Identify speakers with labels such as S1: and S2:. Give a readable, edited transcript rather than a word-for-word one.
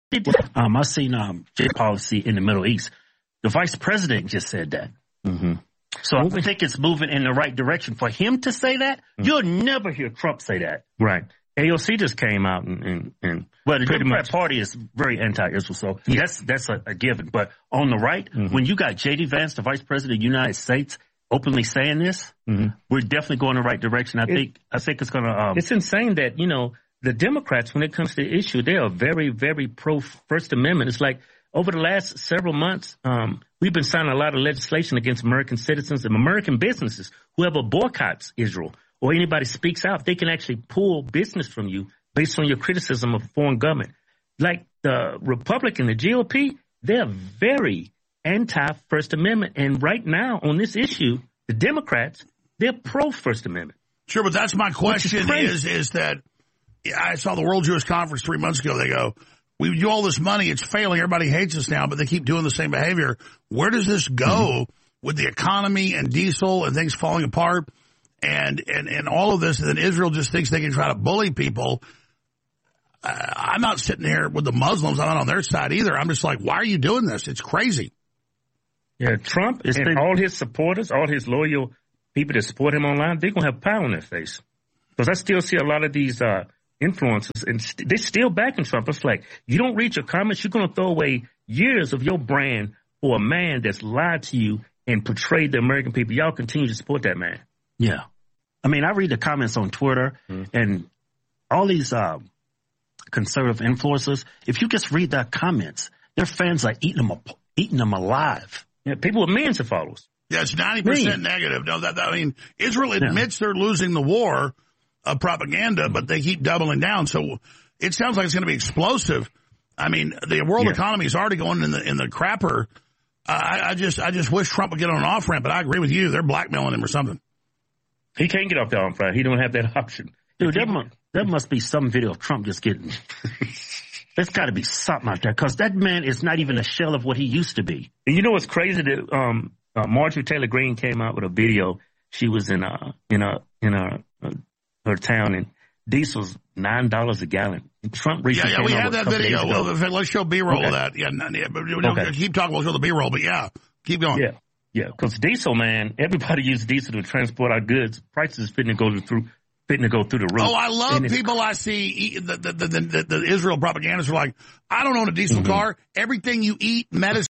S1: I seen policy in the Middle East. The vice president just said that.
S2: Mm-hmm.
S1: So I think it's moving in the right direction. For him to say that, you'll never hear Trump say that.
S2: Right. AOC just came out and
S1: well, the Democrat Party is very anti-Israel, so that's a given. But on the right, when you got J.D. Vance, the vice president of the United States, openly saying this, we're definitely going in the right direction. I think it's going to.
S2: It's insane that the Democrats, when it comes to the issue, they are very, very pro First Amendment. It's like over the last several months, we've been signing a lot of legislation against American citizens and American businesses. Whoever boycotts Israel or anybody speaks out, they can actually pull business from you based on your criticism of a foreign government. Like the Republican, the GOP, they're very anti-First Amendment. And right now on this issue, the Democrats, they're pro-First Amendment.
S3: Sure, but that's my question is that I saw the World Jewish Conference 3 months ago. They go, we do all this money, it's failing, everybody hates us now, but they keep doing the same behavior. Where does this go with the economy and diesel and things falling apart? And all of this, and then Israel just thinks they can try to bully people. I'm not sitting here with the Muslims. I'm not on their side either. I'm just like, why are you doing this? It's crazy.
S2: Yeah, Trump and all his supporters, all his loyal people that support him online, they're going to have power on their face. Because I still see a lot of these influencers, and they're still backing Trump. It's like, you don't read your comments, you're going to throw away years of your brand for a man that's lied to you and portrayed the American people. Y'all continue to support that man.
S1: Yeah. I mean, I read the comments on Twitter and all these conservative influencers. If you just read their comments, their fans are eating them alive.
S2: Yeah, people with millions of followers.
S3: Yeah, it's 90% negative. No, I mean, Israel admits they're losing the war of propaganda, but they keep doubling down. So it sounds like it's going to be explosive. I mean, the world economy is already going in the crapper. I just wish Trump would get on an off ramp, but I agree with you. They're blackmailing him or something.
S2: He can't get off the on ramp. He don't have that option.
S1: Dude, there must be some video of Trump just getting. There's got to be something out there because that man is not even a shell of what he used to be.
S2: And you know what's crazy? That Marjorie Taylor Greene came out with a video. She was in her town, and diesel's $9 a gallon. Trump recently
S3: we have that video. Well, let's show B-roll of that. But keep talking. We'll show the B-roll, but keep going.
S2: Yeah, because diesel, man, everybody uses diesel to transport our goods. Prices fitting to go through the roof.
S3: Oh, I love people I see. The Israel propagandists are like, I don't own a diesel car. Everything you eat, medicine.